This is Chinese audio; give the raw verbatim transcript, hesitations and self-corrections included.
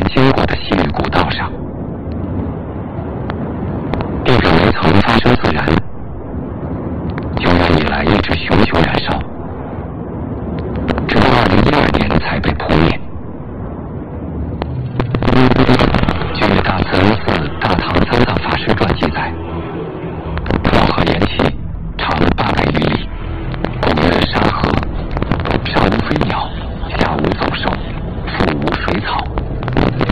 经过的西域古道上。地表煤层发生自燃，